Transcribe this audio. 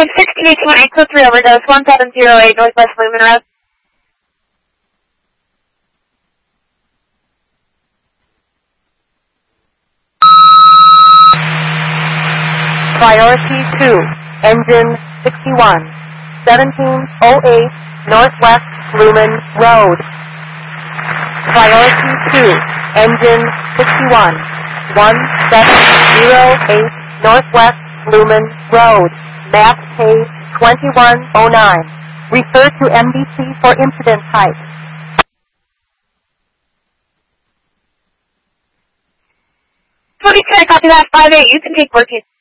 1618 overdose, 1708 Northwest Lumen Road. Priority 2, engine 61, 1708 Northwest Lumen Road. Priority 2, engine 61, 1708 Northwest Lumen Road. Map page 2109. Refer to MDC for incident type. 2010, copy that, 5-8, you can take 14.